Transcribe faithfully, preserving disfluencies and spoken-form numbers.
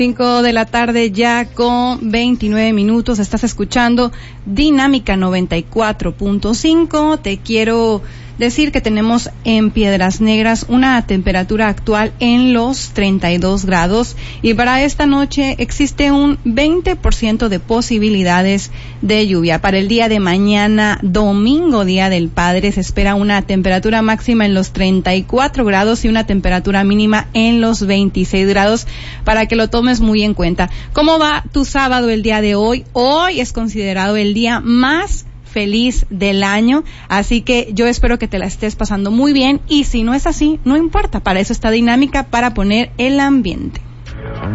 cinco de la tarde ya con veintinueve minutos. Estás escuchando Dinámica noventa y cuatro punto cinco. Te quiero decir que tenemos en Piedras Negras una temperatura actual en los treinta y dos grados y para esta noche existe un veinte por ciento de posibilidades de lluvia. Para el día de mañana, domingo, Día del Padre, se espera una temperatura máxima en los treinta y cuatro grados y una temperatura mínima en los veintiséis grados, para que lo tomes muy en cuenta. ¿Cómo va tu sábado el día de hoy? Hoy es considerado el día más feliz del año, así que yo espero que te la estés pasando muy bien, y si no es así, no importa, para eso está Dinámica, para poner el ambiente.